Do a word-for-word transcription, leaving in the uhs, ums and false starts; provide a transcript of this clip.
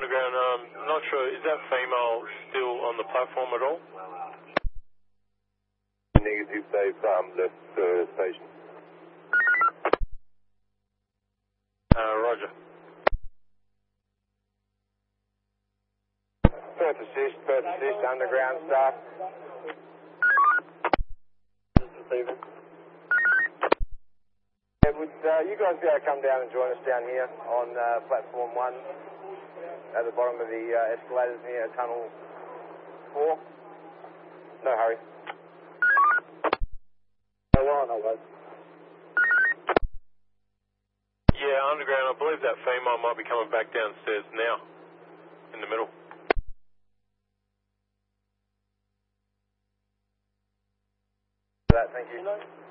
underground. Um, not sure. Is that female still on the platform at all? Negative, they've um, left the station. Uh, roger. Perth assist, Perth assist, underground staff. Stephen. Yeah, would uh, you guys be able to come down and join us down here on uh, platform one at the bottom of the uh, escalators near tunnel four? No hurry. Yeah, underground. I believe that female might be coming back downstairs now, in the middle. That, thank you.